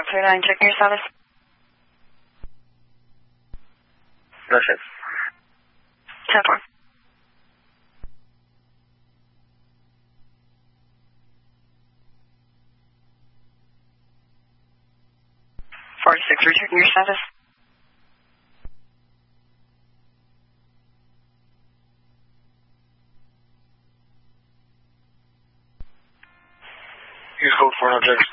539, checking your status. No shit. 10-4. Checking your status. Use code for an object.